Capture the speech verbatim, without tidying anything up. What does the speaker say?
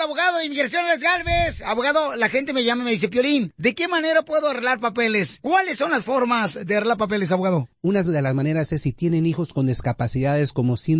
abogado de inmigración, Alex Galvez. Abogado, la gente me llama y me dice, Piolín, ¿de qué manera puedo arreglar papeles? ¿Cuáles son las formas de arreglar papeles, abogado? Una de las maneras es si tienen hijos con discapacidades como síndrome